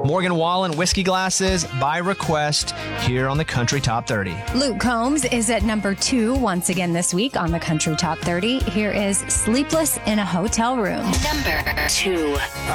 Morgan Wallen, Whiskey Glasses, by request, here on the Country Top 30. Luke Combs is at number 2 once again this week on the Country Top 30. Here is Sleepless in a Hotel Room. Number 2.